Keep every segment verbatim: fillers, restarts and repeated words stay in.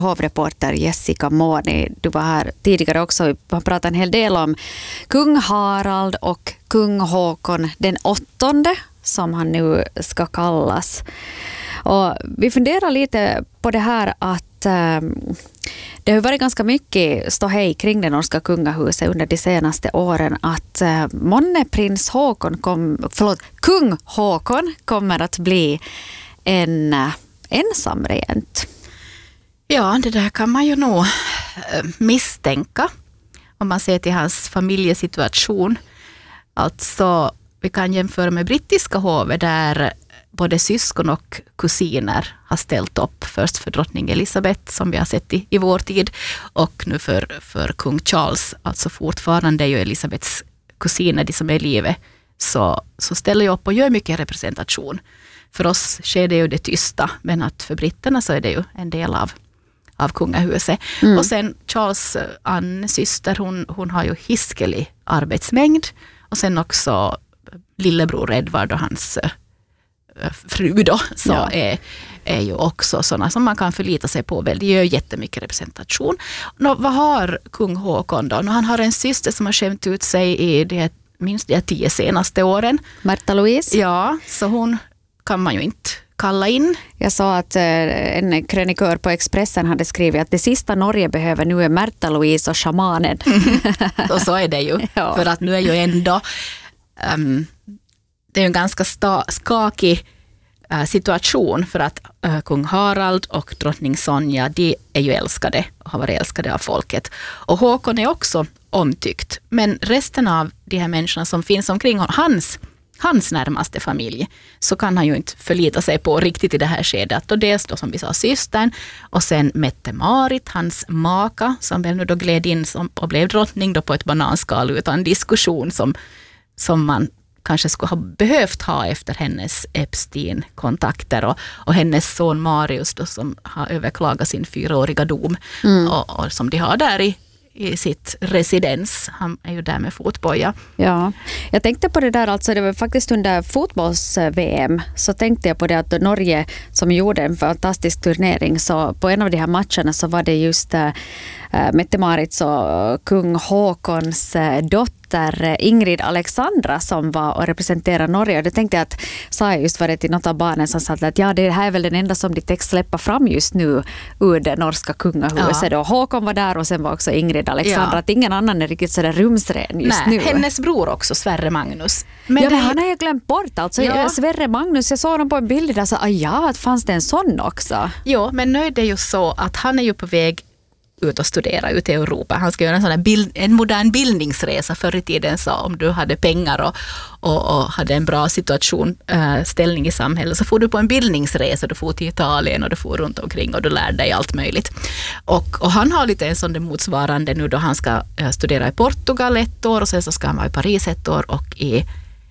Hovreporter Jessica Måni, du var här tidigare också. Vi har pratat en hel del om kung Harald och kung Håkon den åttonde som han nu ska kallas. Och vi funderar lite på det här att eh, det har varit ganska mycket ståhej kring det norska kungahuset under de senaste åren att eh, månne prins Håkon kom, förlåt, kung Håkon kommer att bli en eh, ensamregent. Ja, det där kan man ju nog misstänka om man ser till hans familjesituation. Alltså, vi kan jämföra med brittiska hovet där både syskon och kusiner har ställt upp. Först för drottning Elisabeth som vi har sett i, i vår tid och nu för, för kung Charles. Alltså fortfarande är ju Elisabeths kusiner, de som är i livet, så, så ställer jag upp och gör mycket representation. För oss sker det ju det tysta, men att för britterna så är det ju en del av av kungahuset. Mm. Och sen Charles Anne syster, hon, hon har ju hiskelig arbetsmängd. Och sen också lillebror Edvard och hans äh, fru då, så ja. är, är ju också sådana som man kan förlita sig på. Det gör jättemycket representation. Nå, vad har kung Håkon då? Nå, han har en syster som har skämt ut sig i det, minst de tio senaste åren. Märta Louise. Ja, så hon kan man ju inte kalla in. Jag sa att en krönikör på Expressen hade skrivit att det sista Norge behöver nu är Märta Louise och shamanen. Och så är det ju. Ja. För att nu är ju ändå um, det är en ganska sta, skakig uh, situation för att uh, kung Harald och drottning Sonja, de är ju älskade och har varit älskade av folket. Och Håkon är också omtyckt. Men resten av de här människorna som finns omkring hans hans närmaste familj, så kan han ju inte förlita sig på riktigt i det här skedet. Och dels då som vi sa systern och sen Mette-Marit, hans maka, som väl nu då gled in som, och blev drottning då på ett bananskal utan diskussion som, som man kanske skulle ha behövt ha efter hennes Epstein-kontakter och, och hennes son Marius då, som har överklagat sin fyraåriga dom mm. och, och som de har där i i sitt residens. Han är ju där med fotboja. Ja, jag tänkte på det där, alltså det var faktiskt under fotbolls-V M så tänkte jag på det att Norge som gjorde en fantastisk turnering, så på en av de här matcherna så var det just äh, Mette-Marits och kung Håkons äh, dotter Ingrid Alexandra som var och representerade Norge. Och det tänkte jag att sa jag just var det till något av barnen som sa att ja, det här är väl den enda som de täcks släppa fram just nu ur det norska kungahuset. Ja. Och Håkon var där och sen var också Ingrid Alexandra. Ja. Att ingen annan är riktigt sådär rumsren just Nej, nu. Hennes bror också, Sverre Magnus. Men ja, men han har ju glömt bort alltså. Ja. Sverre Magnus, jag såg honom på en bild där så ah, ja, att fanns det en sån också? Jo, men nu är det ju så att han är ju på väg ut och studera ut i Europa. Han ska göra en sån här bild, en modern bildningsresa. Förr i tiden så om du hade pengar och, och, och hade en bra situation, äh, ställning i samhället, så får du på en bildningsresa. Du får till Italien och du får runt omkring och du lär dig allt möjligt. Och, och han har lite en sån motsvarande nu då han ska äh, studera i Portugal ett år och sen så ska han vara i Paris ett år och i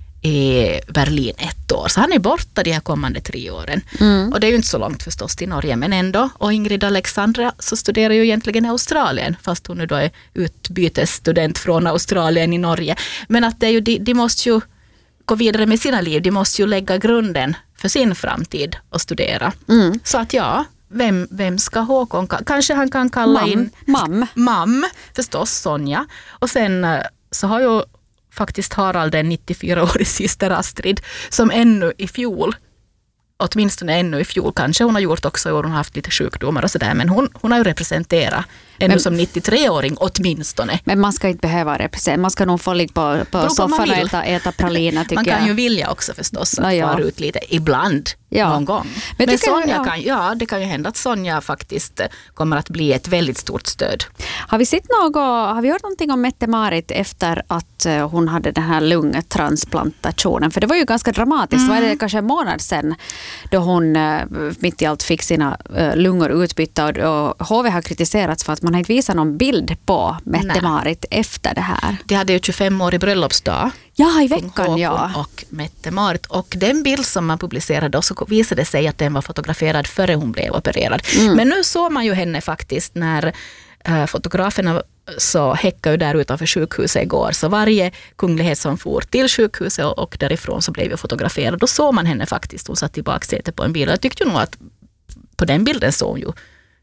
i Berlin ett år. Så han är borta de här kommande tre åren. Mm. Och det är ju inte så långt förstås till Norge, men ändå. Och Ingrid Alexandra så studerar ju egentligen i Australien, fast hon nu då är utbytesstudent från Australien i Norge. Men att det är ju, de, de måste ju gå vidare med sina liv. De måste ju lägga grunden för sin framtid och studera. Mm. Så att ja, vem, vem ska Håkon? Kanske han kan kalla Mam. in Mam. Mam, förstås Sonja. Och sen så har ju faktiskt Harald en nittiofyraårig syster Astrid som ännu i fjol, åtminstone ännu i fjol kanske, hon har gjort också i år, hon har haft lite sjukdomar och sådär, men hon, hon har ju representerat ännu men, som nittiotre-åring åtminstone. Men man ska inte behöva representera, man ska nog få ligga på, på soffan och äta, äta praliner tycker man kan jag. ju vilja också förstås att ja, ja. fara ut lite ibland. Ja. Någon gång. Men, Men Sonja jag, ja. kan, ja, det kan ju hända att Sonja faktiskt kommer att bli ett väldigt stort stöd. Har vi sett något, har vi hört någonting om Mette-Marit efter att hon hade den här lungtransplantationen? För det var ju ganska dramatiskt, mm. var det kanske en månad sedan då hon mitt i allt fick sina lungor utbytta och H V har kritiserats för att man har inte visat någon bild på Mette-Marit efter det här. Det hade ju tjugofem år i bröllopsdag. Ja, i veckan, ja. Och Mette-Marit. Och den bild som man publicerade då så visade sig att den var fotograferad före hon blev opererad. Mm. Men nu såg man ju henne faktiskt när äh, fotograferna så häckade där utanför sjukhuset igår. Så varje kunglighet som for till sjukhuset och, och därifrån så blev jag fotograferad. Då såg man henne faktiskt. Hon satt i baksätet på en bil. Jag tyckte nog att på den bilden såg hon ju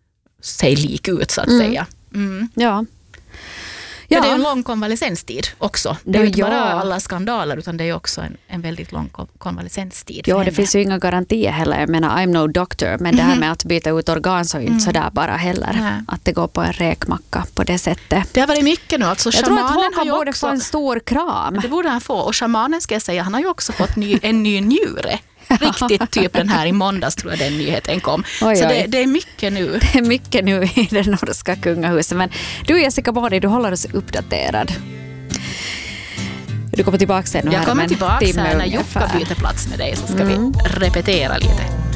sig lik ut så att Mm. säga. Mm. Ja. Ja. Det är en lång konvalescenstid också. Det är Ja, ju inte bara ja. alla skandaler utan det är också en, en väldigt lång kon- konvalescenstid. Ja, för det henne. finns ju inga garantier heller. Jag menar, I'm no doctor, men det här med att byta ut organ så är ju inte sådär bara heller. Nej. Att det går på en räkmacka på det sättet. Det har varit mycket nu. Alltså, Jag tror att shamanen har Håkan ju borde också, få en stor kram. det borde han få. Och shamanen ska jag säga, han har ju också fått ny, en ny njure. Riktigt typ den här i måndags tror jag den nyheten kom. Oj, så oj. det, det är mycket nu. Det är mycket nu i det norska kungahuset. Men du Jessica Borg, du håller oss uppdaterad. Du kommer tillbaka sen. Jag kommer tillbaka timme här när ungefär. Jukka byter plats med dig så ska Mm. vi repetera lite.